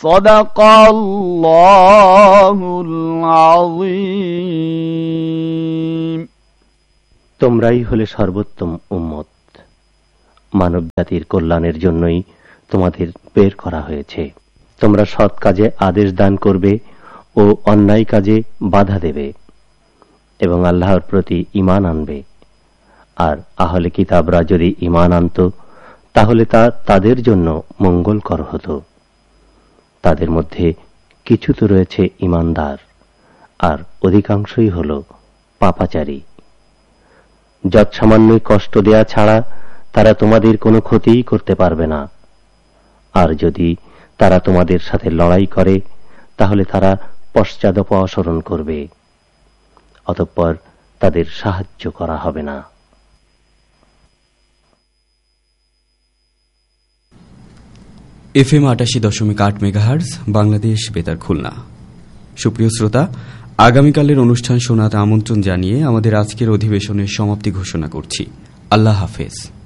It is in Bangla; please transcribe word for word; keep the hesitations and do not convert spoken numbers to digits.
সাদাকাল্লাহুল আযীম। তোমরাই হলে সর্বোত্তম উম্মত। মানব জাতির কল্যাণের জন্যই তোমাদের বের করা হয়েছে। তোমরা সৎ কাজে আদেশ দান করবে ও অন্যায় কাজে বাধা দেবে এবং আল্লাহর প্রতি ঈমান আনবে। আর আহলে কিতাবরা যদি ঈমান আনত তাহলে তা তাদের জন্য মঙ্গলকর হতো। তাদের মধ্যে কিছু তো রয়েছে ঈমানদার, আর অধিকাংশই হল পাপাচারী। যৎসামান্য কষ্ট দেয়া ছাড়া তারা তোমাদের কোনো ক্ষতিই করতে পারবে না। আর যদি তারা তোমাদের সাথে লড়াই করে তাহলে তারা পশ্চাদপসরণ করবে, অতঃপর তাদের সাহায্য করা হবে না। এফ এম আটাশি দশমিক আট মেগাহার্জ, বাংলাদেশ বেতার, খুলনা। সুপ্রিয় শ্রোতা, আগামীকালের অনুষ্ঠান শোনাতে আমন্ত্রণ জানিয়ে আমাদের আজকের অধিবেশনের সমাপ্তি ঘোষণা করছি। আল্লাহ হাফেজ।